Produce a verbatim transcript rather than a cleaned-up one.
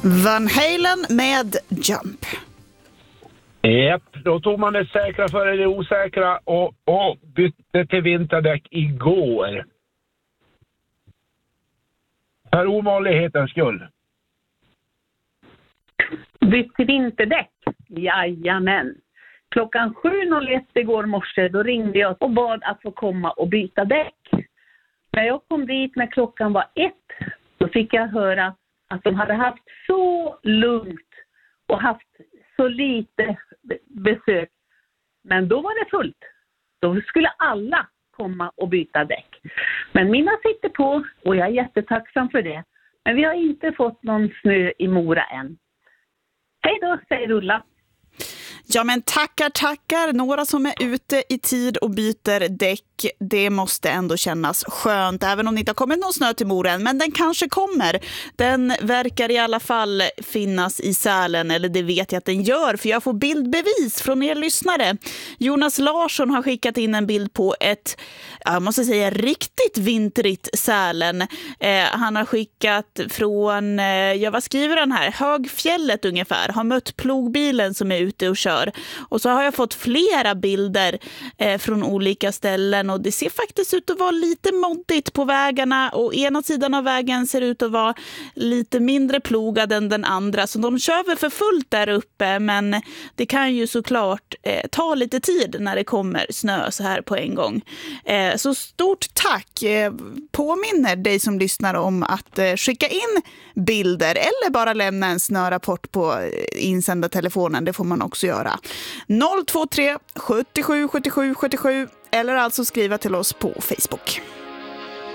Van Halen med Jump. Japp, då tog man det säkra före det osäkra och, och bytte till vinterdäck igår. För ovanlighetens skull. Bytt till vinterdäck? Jajamän. Klockan sju noll ett igår morse då ringde jag och bad att få komma och byta däck. När jag kom dit när klockan var ett så fick jag höra att de hade haft så lugnt och haft så lite besök. Men då var det fullt. Då skulle alla komma och byta däck. Men mina sitter på och jag är jättetacksam för det. Men vi har inte fått någon snö i Mora än. Hej då, säger Ulla. Ja, men tackar, tackar. Några som är ute i tid och byter däck, det måste ändå kännas skönt. Även om det inte har kommit någon snö till Mora än, men den kanske kommer. Den verkar i alla fall finnas i Sälen, eller det vet jag att den gör, för jag får bildbevis från er lyssnare. Jonas Larsson har skickat in en bild på ett, jag måste säga, riktigt vintrigt Sälen. Eh, han har skickat från, eh, ja vad skriver han här? Högfjället ungefär. Har mött plogbilen som är ute och kör. Och så har jag fått flera bilder eh, från olika ställen och det ser faktiskt ut att vara lite moddigt på vägarna, och ena sidan av vägen ser ut att vara lite mindre plogad än den andra, så de kör väl för fullt där uppe, men det kan ju såklart eh, ta lite tid när det kommer snö så här på en gång. Eh, så stort tack! Eh, påminner dig som lyssnar om att eh, skicka in bilder eller bara lämna en snörapport på eh, insända telefonen, det får man också göra. noll två tre sjuttiosju sjuttiosju sjuttiosju eller alltså skriva till oss på Facebook.